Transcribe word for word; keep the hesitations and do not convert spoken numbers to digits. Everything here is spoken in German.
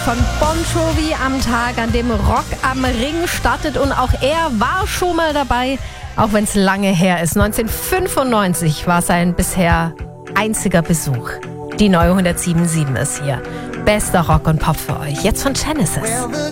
von Bon Jovi am Tag, an dem Rock am Ring startet. Und auch er war schon mal dabei, auch wenn es lange her ist. neunzehnhundertfünfundneunzig war sein bisher einziger Besuch. Die neue hundertsieben Komma sieben ist hier. Bester Rock und Pop für euch. Jetzt von Genesis.